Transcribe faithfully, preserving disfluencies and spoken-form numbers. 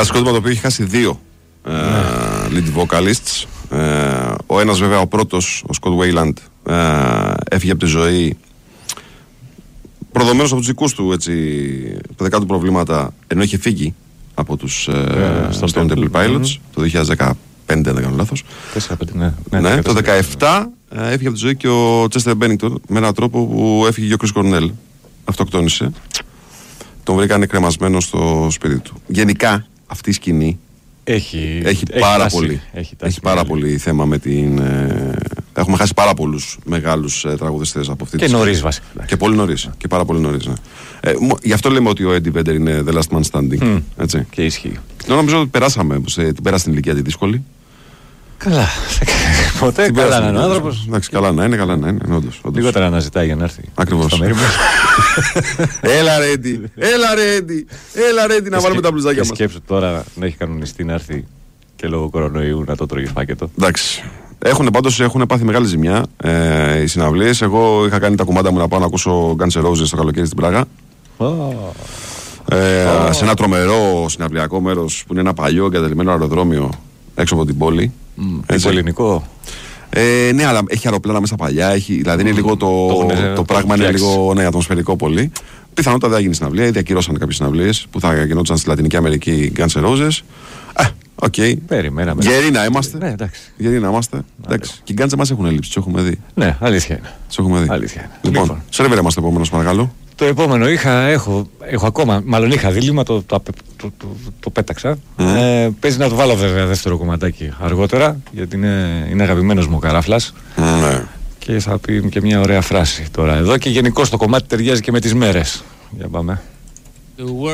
Ένα συγκρότημα το οποίο έχει χάσει δύο ε, lead vocalists. Ε, ο ένας βέβαια, ο πρώτος, ο Scott Weiland, ε, έφυγε από τη ζωή προδομένος από τους δικούς του έτσι, παιδικά του προβλήματα, ενώ είχε φύγει από τους ε, yeah, Stone Temple Pilots mm-hmm. το δύο χιλιάδες δεκαπέντε, αν δεν κάνω λάθος. ναι, ναι, ναι, το δύο χιλιάδες δεκαεπτά ε, έφυγε από τη ζωή και ο Chester Bennington με έναν τρόπο που έφυγε και ο Chris Cornell. Αυτοκτόνησε. Τον βρήκανε κρεμασμένο στο σπίτι του. Γενικά αυτή η σκηνή έχει, έχει, έχει πάρα τάση, πολύ, έχει, τάση έχει πάρα πολύ θέμα με την. Ε, έχουμε χάσει πάρα πολλούς μεγάλους ε, τραγουδιστές από αυτή τη στιγμή. Και νωρίς βασικά. Και πολύ νωρίς. Και πάρα πολύ νωρίς. Ναι. Ε, γι' αυτό λέμε ότι ο Eddie Vedder είναι the last man standing. Mm. Έτσι. Και ισχύει. Τώρα νομίζω ότι περάσαμε. Σε, την πέρασε την ηλικία τη δύσκολη. Καλά. Ποτέ την καλά να είναι ο άνθρωπος. Εντάξει, καλά να είναι, καλά να είναι. Όντως, όντως. Λιγότερα να ζητάει για να έρθει. Ακριβώς. Έλα ρε Eddie, έλα ρε Eddie, έλα ρε Eddie να βάλουμε τα μπλουζάκια μας. Σκέψου τώρα να έχει κανονιστεί να έρθει και λόγω κορονοϊού να το τρώγει φάκετο. Εντάξει. Έχουν πάντως έχουν πάθει μεγάλη ζημιά ε, οι συναυλίες. Εγώ είχα κάνει τα κουμάντα μου να πάω να ακούσω Guns N' Roses το καλοκαίρι στην Πράγα. Oh. Ε, oh. Σε ένα τρομερό συναυλιακό μέρος που είναι ένα παλιό εγκαταλειμμένο αεροδρόμιο έξω από την πόλη. Mm, το ελληνικό. Ε, ναι, αλλά έχει αεροπλάνα μέσα παλιά. Έχει, δηλαδή είναι λίγο το, το, το, το πράγμα είναι λίγο ναι, ατμοσφαιρικό πολύ. Πιθανότατα δεν θα γίνει συναυλία, ήδη ακυρώσαν κάποιες συναυλίες που θα γινόντουσαν στη Λατινική Αμερική Guns N' Roses. Ε, οκ. Okay. Περιμέναμε. Γεροί να είμαστε. Ναι, εντάξει. Γεροί να είμαστε. Εντάξει. Και οι Guns μας έχουν λείψει, τους έχουμε δει. Ναι, αλήθεια είναι. Τους έχουμε δει. Αλήθεια είναι. Λοιπόν, λοιπόν. σερβέρ είμαστε επόμενος, παρακαλώ. Το επόμενο είχα, έχω, έχω ακόμα, μάλλον είχα δίλημμα, το, το, το, το, το, το πέταξα. Mm. Ε, παίζει να το βάλω βέβαια δεύτερο κομματάκι αργότερα, γιατί είναι, είναι αγαπημένος μου ο Καράφλας. Mm. Και θα πει και μια ωραία φράση τώρα εδώ και γενικώς το κομμάτι ταιριάζει και με τις μέρες. Για πάμε.